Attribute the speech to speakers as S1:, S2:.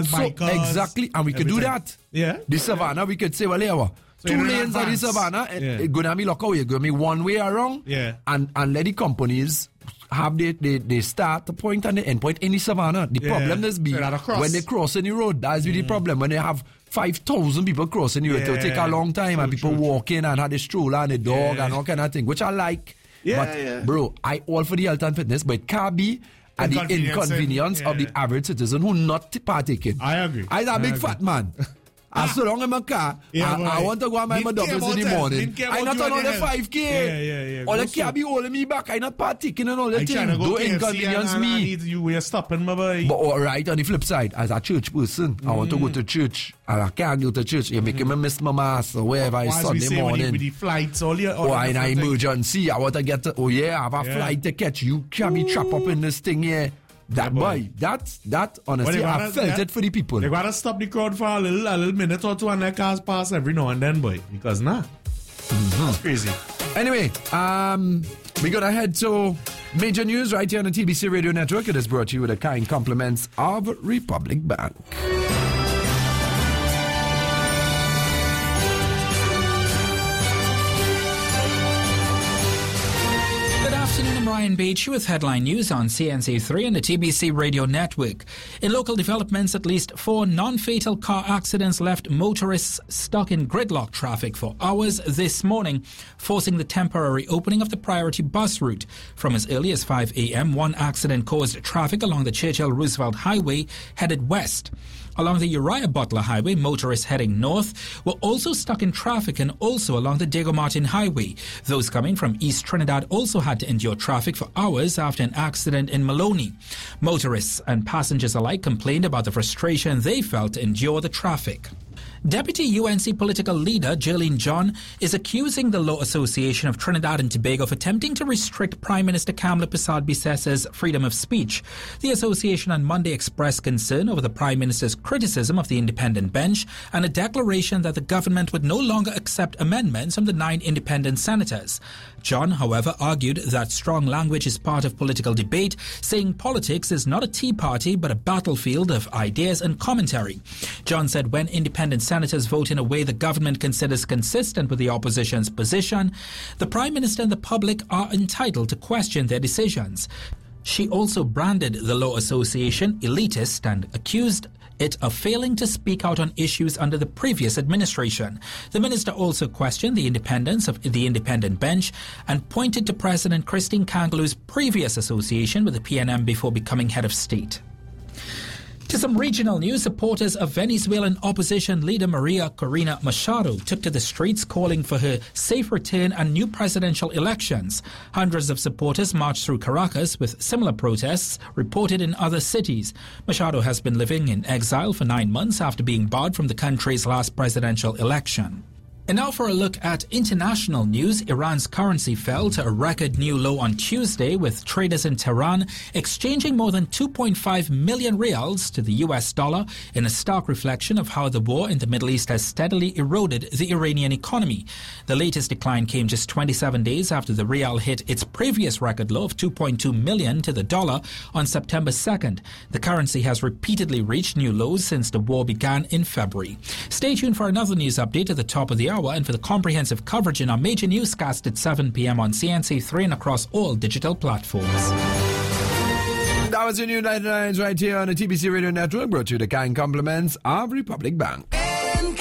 S1: bikers.
S2: Exactly, and we could do that.
S1: Yeah.
S2: The Savannah, we could say, well, here,
S1: So
S2: 2
S1: in
S2: lanes of the
S1: advance.
S2: Savannah,
S1: Yeah.
S2: it's going to be locked away. It's going to be one way around.
S1: Yeah.
S2: And let the companies have the start the point and the end point in the Savannah. The
S1: Yeah.
S2: problem is be
S1: So that across.
S2: when they cross in the road, that's the problem. When they have 5,000 people crossing the road, it'll take a long time, and people walk in and have the stroller and the dog and all kind of thing, which I like.
S1: Yeah,
S2: but,
S1: yeah.
S2: bro, I all for the health and fitness, but it can't be at the inconvenience of the average citizen who not partaking.
S1: I agree.
S2: I'm a big fat man. As so long in my car,
S1: Yeah,
S2: I want to go and buy my doubles in the morning. I'm not on all the 5K.
S1: Yeah.
S2: All the car be holding me back. I'm not partaking and all the
S1: I
S2: things.
S1: tryna go
S2: Don't
S1: KFC
S2: inconvenience
S1: and I
S2: me.
S1: need you. We're stopping, my boy.
S2: But all right, on the flip side, as a church person, I want to go to church. And I can't go to church. You're making me miss my mass or wherever it's
S1: As we
S2: Sunday
S1: say,
S2: morning.
S1: with the flights, all
S2: Or in an emergency, I want to get to, I have a flight to catch. You can't be trapped up in this thing here. That boy, that honestly, I felt it for the people.
S1: They gotta stop the crowd for a little minute or two and their cars pass every now and then, boy. Because that's crazy.
S2: Anyway, we're gonna head to major news right here on the TBC Radio Network. It is brought to you with the kind compliments of Republic Bank.
S3: Good afternoon, I'm Ryan Beach with headline news on CNC3 and the TBC Radio Network. In local developments, at least 4 non-fatal car accidents left motorists stuck in gridlock traffic for hours this morning, forcing the temporary opening of the priority bus route. From as early as 5 a.m., one accident caused traffic along the Churchill-Roosevelt Highway headed west. Along the Uriah Butler Highway, motorists heading north were also stuck in traffic, and also along the Diego Martin Highway. Those coming from East Trinidad also had to endure traffic for hours after an accident in Maloney. Motorists and passengers alike complained about the frustration they felt to endure the traffic. Deputy UNC political leader Jerlene John is accusing the Law Association of Trinidad and Tobago of attempting to restrict Prime Minister Kamla Persad-Bissess's freedom of speech. The association on Monday expressed concern over the Prime Minister's criticism of the independent bench and a declaration that the government would no longer accept amendments from the 9 independent senators. John, however, argued that strong language is part of political debate, saying politics is not a tea party but a battlefield of ideas and commentary. John said when independent senators vote in a way the government considers consistent with the opposition's position, the Prime Minister and the public are entitled to question their decisions. She also branded the Law Association elitist and accused it of failing to speak out on issues under the previous administration. The minister also questioned the independence of the independent bench and pointed to President Christine Kangalu's previous association with the PNM before becoming head of state. To some regional news, supporters of Venezuelan opposition leader Maria Corina Machado took to the streets calling for her safe return and new presidential elections. Hundreds of supporters marched through Caracas with similar protests reported in other cities. Machado has been living in exile for 9 months after being barred from the country's last presidential election. And now for a look at international news. Iran's currency fell to a record new low on Tuesday, with traders in Tehran exchanging more than 2.5 million rials to the US dollar in a stark reflection of how the war in the Middle East has steadily eroded the Iranian economy. The latest decline came just 27 days after the rial hit its previous record low of 2.2 million to the dollar on September 2nd. The currency has repeatedly reached new lows since the war began in February. Stay tuned for another news update at the top of the hour and for the comprehensive coverage in our major newscast at 7 p.m. on CNC3 and across all digital platforms.
S2: That was your new 99s right here on the TBC Radio Network, brought to you the kind compliments of Republic Bank.